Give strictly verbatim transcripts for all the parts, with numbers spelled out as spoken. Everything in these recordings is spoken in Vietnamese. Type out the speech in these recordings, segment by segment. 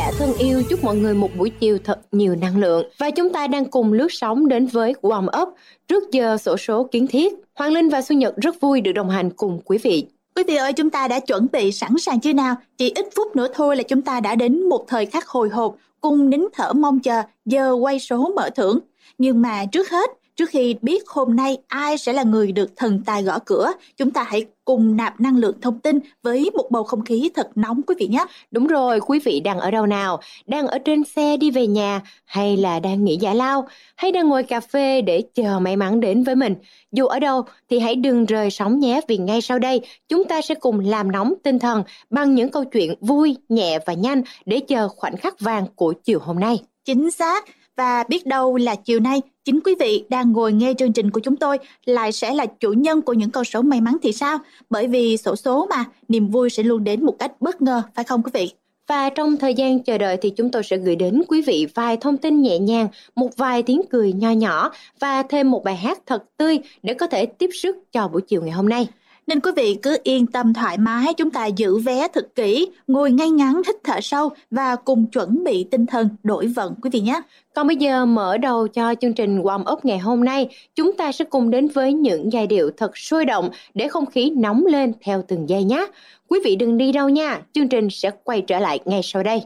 giả thân yêu, chúc mọi người một buổi chiều thật nhiều năng lượng. Và chúng ta đang cùng lướt sóng đến với Warm Up trước giờ xổ số kiến thiết. Hoàng Linh và Xuân Nhật rất vui được đồng hành cùng quý vị. Quý vị ơi, chúng ta đã chuẩn bị sẵn sàng chưa nào? Chỉ ít phút nữa thôi là chúng ta đã đến một thời khắc hồi hộp, cùng nín thở mong chờ giờ quay số mở thưởng. Nhưng mà trước hết, trước khi biết hôm nay ai sẽ là người được thần tài gõ cửa, chúng ta hãy cùng nạp năng lượng thông tin với một bầu không khí thật nóng quý vị nhé. Đúng rồi, quý vị đang ở đâu nào? Đang ở trên xe đi về nhà, hay là đang nghỉ giải lao, hay đang ngồi cà phê để chờ may mắn đến với mình? Dù ở đâu thì hãy đừng rời sóng nhé, vì ngay sau đây chúng ta sẽ cùng làm nóng tinh thần bằng những câu chuyện vui, nhẹ và nhanh để chờ khoảnh khắc vàng của chiều hôm nay. Chính xác. Và biết đâu là chiều nay, chính quý vị đang ngồi nghe chương trình của chúng tôi lại sẽ là chủ nhân của những con số may mắn thì sao? Bởi vì xổ số mà, niềm vui sẽ luôn đến một cách bất ngờ, phải không quý vị? Và trong thời gian chờ đợi thì chúng tôi sẽ gửi đến quý vị vài thông tin nhẹ nhàng, một vài tiếng cười nho nhỏ và thêm một bài hát thật tươi để có thể tiếp sức cho buổi chiều ngày hôm nay. Nên quý vị cứ yên tâm thoải mái, chúng ta giữ vé thật kỹ, ngồi ngay ngắn hít thở sâu và cùng chuẩn bị tinh thần đổi vận quý vị nhé. Còn bây giờ mở đầu cho chương trình Warm Up ngày hôm nay, chúng ta sẽ cùng đến với những giai điệu thật sôi động để không khí nóng lên theo từng giây nhé. Quý vị đừng đi đâu nha, chương trình sẽ quay trở lại ngay sau đây.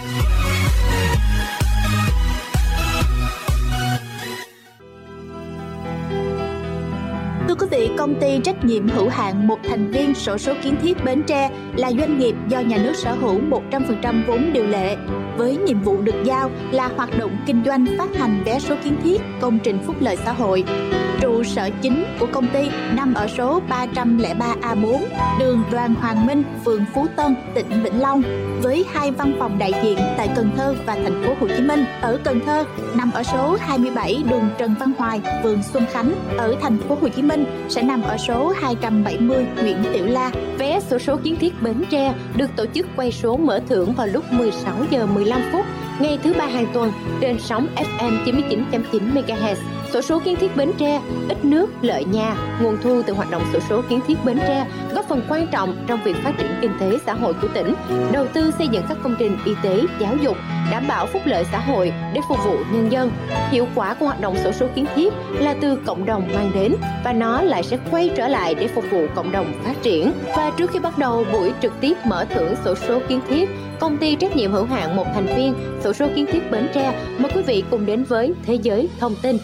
Thưa quý vị, công ty trách nhiệm hữu hạn một thành viên xổ số kiến thiết Bến Tre là doanh nghiệp do nhà nước sở hữu một trăm phần trăm vốn điều lệ, với nhiệm vụ được giao là hoạt động kinh doanh phát hành vé số kiến thiết, công trình phúc lợi xã hội. Trụ sở chính của công ty nằm ở số ba trăm lẻ ba A bốn, đường Đoàn Hoàng Minh, phường Phú Tân, tỉnh Vĩnh Long, với hai văn phòng đại diện tại Cần Thơ và thành phố Hồ Chí Minh. Ở Cần Thơ nằm ở số hai mươi bảy đường Trần Văn Hoài, phường Xuân Khánh. Ở thành phố Hồ Chí Minh sẽ nằm ở số hai trăm bảy mươi Nguyễn Tiểu La. Vé xổ số kiến thiết Bến Tre được tổ chức quay số mở thưởng vào lúc mười sáu giờ mười lăm phút ngày thứ ba hàng tuần trên sóng ép em chín mươi chín phẩy chín mê ga héc. Xổ số kiến thiết Bến Tre, ít nước, lợi nhà. Nguồn thu từ hoạt động xổ số kiến thiết Bến Tre góp phần quan trọng trong việc phát triển kinh tế xã hội của tỉnh, đầu tư xây dựng các công trình y tế, giáo dục, đảm bảo phúc lợi xã hội để phục vụ nhân dân. Hiệu quả của hoạt động xổ số kiến thiết là từ cộng đồng mang đến và nó lại sẽ quay trở lại để phục vụ cộng đồng phát triển. Và trước khi bắt đầu buổi trực tiếp mở thưởng xổ số kiến thiết, công ty trách nhiệm hữu hạn một thành viên xổ số kiến thiết Bến Tre mời quý vị cùng đến với thế giới thông tin.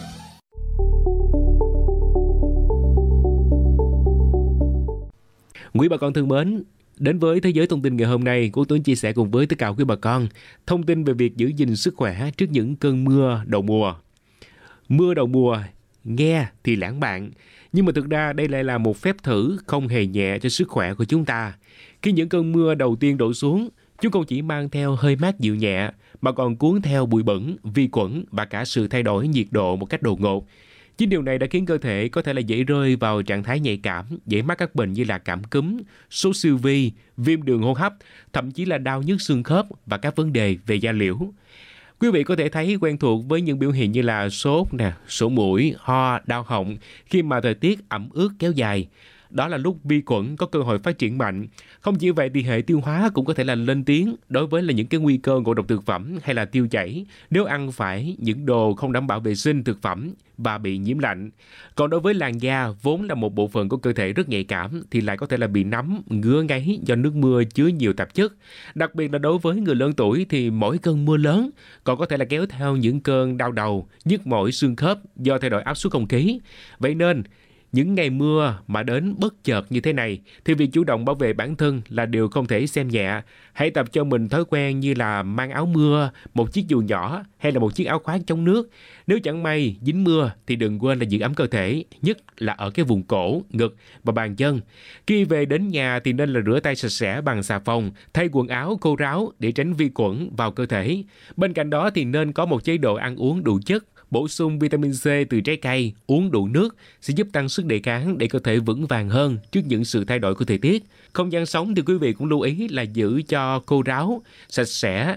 Quý bà con thân mến, đến với thế giới thông tin ngày hôm nay, Quốc Tuấn chia sẻ cùng với tất cả quý bà con thông tin về việc giữ gìn sức khỏe trước những cơn mưa đầu mùa. Mưa đầu mùa nghe thì lãng mạn, nhưng mà thực ra đây lại là một phép thử không hề nhẹ cho sức khỏe của chúng ta. Khi những cơn mưa đầu tiên đổ xuống, chúng không chỉ mang theo hơi mát dịu nhẹ, mà còn cuốn theo bụi bẩn, vi khuẩn và cả sự thay đổi nhiệt độ một cách đột ngột. Chính điều này đã khiến cơ thể có thể là dễ rơi vào trạng thái nhạy cảm, dễ mắc các bệnh như là cảm cúm, sốt siêu vi, viêm đường hô hấp, thậm chí là đau nhức xương khớp và các vấn đề về da liễu. Quý vị có thể thấy quen thuộc với những biểu hiện như là sốt, nè, sổ mũi, ho, đau họng khi mà thời tiết ẩm ướt kéo dài. Đó là lúc vi khuẩn có cơ hội phát triển mạnh. Không chỉ vậy thì hệ tiêu hóa cũng có thể là lên tiếng đối với là những cái nguy cơ ngộ độc thực phẩm hay là tiêu chảy nếu ăn phải những đồ không đảm bảo vệ sinh thực phẩm và bị nhiễm lạnh. Còn đối với làn da vốn là một bộ phận của cơ thể rất nhạy cảm thì lại có thể là bị nấm, ngứa ngáy do nước mưa chứa nhiều tạp chất. Đặc biệt là đối với người lớn tuổi thì mỗi cơn mưa lớn còn có thể là kéo theo những cơn đau đầu, nhức mỏi xương khớp do thay đổi áp suất không khí. Vậy nên những ngày mưa mà đến bất chợt như thế này thì việc chủ động bảo vệ bản thân là điều không thể xem nhẹ. Hãy tập cho mình thói quen như là mang áo mưa, một chiếc dù nhỏ hay là một chiếc áo khoác chống nước. Nếu chẳng may dính mưa thì đừng quên là giữ ấm cơ thể, nhất là ở cái vùng cổ, ngực và bàn chân. Khi về đến nhà thì nên là rửa tay sạch sẽ bằng xà phòng, thay quần áo khô ráo để tránh vi khuẩn vào cơ thể. Bên cạnh đó thì nên có một chế độ ăn uống đủ chất, bổ sung vitamin C từ trái cây, uống đủ nước sẽ giúp tăng sức đề kháng để cơ thể vững vàng hơn trước những sự thay đổi của thời tiết. Không gian sống thì quý vị cũng lưu ý là giữ cho khô ráo, sạch sẽ